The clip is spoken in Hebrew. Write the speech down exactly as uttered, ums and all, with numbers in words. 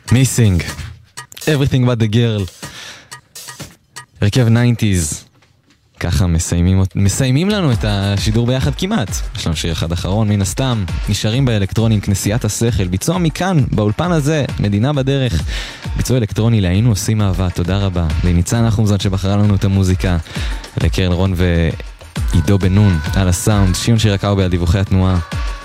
Missing Everything but the girl, הרכב תשעים. ככה מסיימים, מסיימים לנו את השידור ביחד כמעט. יש לנו שיר אחד אחרון מן הסתם, נשארים באלקטרונים, כנסיית השכל, ביצוע מכאן, באולפן הזה, מדינה בדרך, ביצוע אלקטרוני להיינו עושים אהבה. תודה רבה לניצן אחומזון שבחרה לנו את המוזיקה, לקרן רון ועידו בנון על הסאונד, שיון שירקאו על דיווחי התנועה.